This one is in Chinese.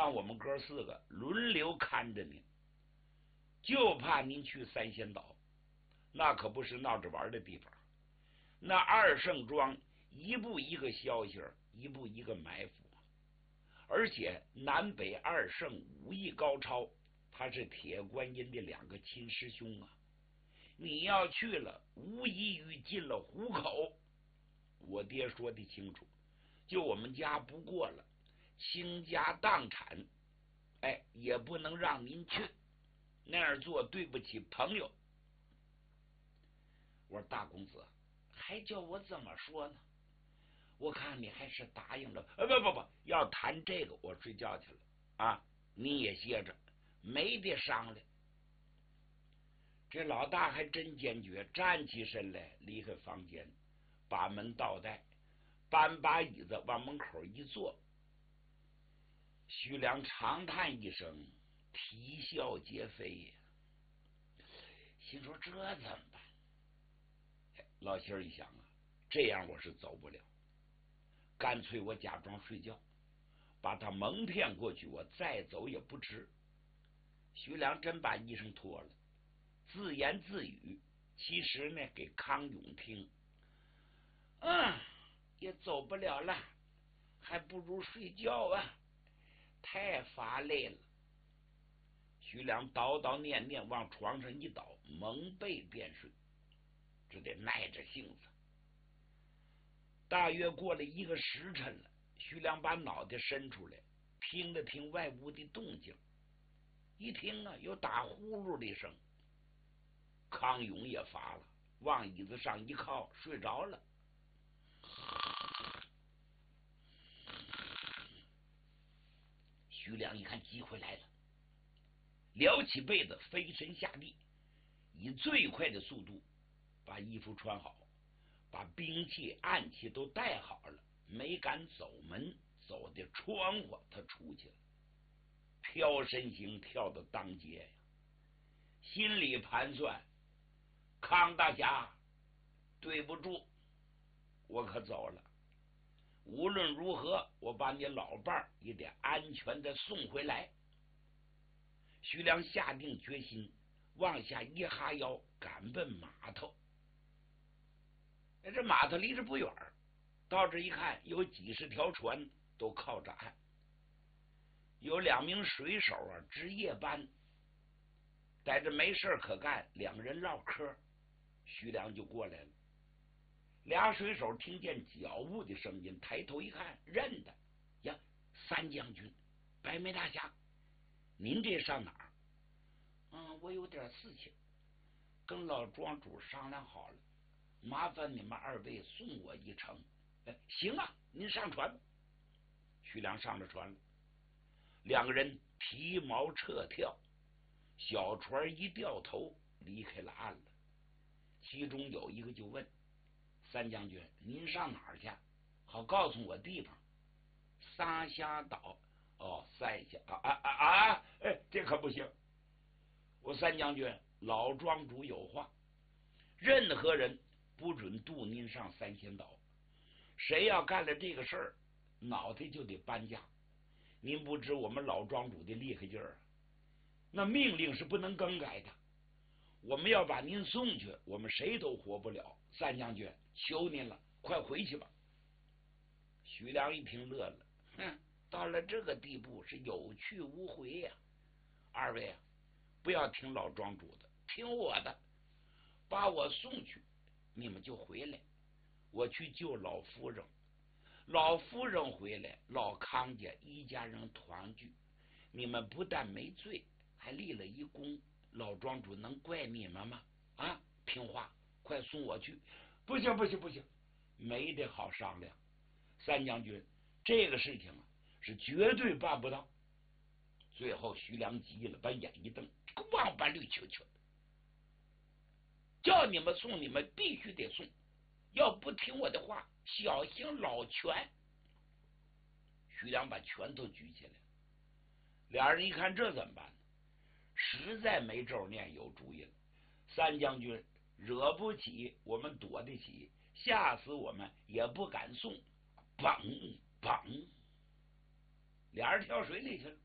让我们哥4个轮流看着您，就怕您去三仙岛，那可不是闹着玩的地方。那二圣庄一步一个消息，一步一个埋伏，而且南北二圣武艺高超，他是铁观音的2个亲师兄啊！你要去了，无异于进了虎口。我爹说的清楚，就我们家不过了，倾家荡产，也不能让您去，那样做对不起朋友。我说大公子，还叫我怎么说呢？我看你还是答应了。不，要谈这个，我睡觉去了啊！你也歇着，没得商量。这老大还真坚决，站起身来离开房间，把门倒带，搬把椅子往门口一坐。徐良长叹一声，啼笑皆非呀，心说这怎么办？老仙儿一想啊，这样我是走不了，干脆我假装睡觉，把他蒙骗过去，我再走也不迟。徐良真把衣裳脱了，自言自语，其实呢给康永听，也走不了了，还不如睡觉啊，太乏累了。徐良叨叨念念往床上一倒，蒙被便睡，只得耐着性子。大约过了1个时辰了，徐良把脑袋伸出来，听了听外屋的动静，一听啊，有打呼噜的一声。康永也乏了，往椅子上一靠，睡着了。徐良一看机会来了，撩起被子，飞身下地，以最快的速度把衣服穿好，把兵器暗器都带好了，没敢走门，走的窗户他出去了，飘身形跳到当街呀，心里盘算，康大侠，对不住，我可走了，无论如何我把你老伴儿也得安全的送回来。徐良下定决心，往下一哈腰，赶奔码头。这码头离着不远，到这一看，有几十条船都靠着岸，有2名水手啊值夜班，在这没事可干，2人唠嗑，徐良就过来了。俩水手听见脚步的声音，抬头一看，认得呀，三将军，白眉大侠，您这上哪儿？我有点事情，跟老庄主商量好了，麻烦你们2位送我一程。行啊，您上船。徐良上了船了，2个人提锚撤跳，小船一掉头离开了岸了。其中有一个就问三将军，您上哪儿去？好告诉我地方。三峡岛。三峡这可不行。我三将军，老庄主有话，任何人不准渡您上三仙岛，谁要干了这个事儿，脑袋就得搬家。您不知我们老庄主的厉害劲儿啊，那命令是不能更改的。我们要把您送去，我们谁都活不了。三将军，求您了，快回去吧。徐良一听乐了，到了这个地步是有去无回呀。2位啊，不要听老庄主的，听我的，把我送去，你们就回来，我去救老夫人。老夫人回来，老康家一家人团聚，你们不但没罪，还立了一功，老庄主能怪你们吗？听话，快送我去。不行，没得好商量。三将军，这个事情啊是绝对办不到。最后徐良急了，把眼一瞪，这个王八绿球球，叫你们送，你们必须得送，要不听我的话，小心老拳。徐良把拳头举起来，俩人一看这怎么办呢？实在没咒念，有主意了。三将军，惹不起我们躲得起，吓死我们也不敢送。绑，俩人跳水里去了。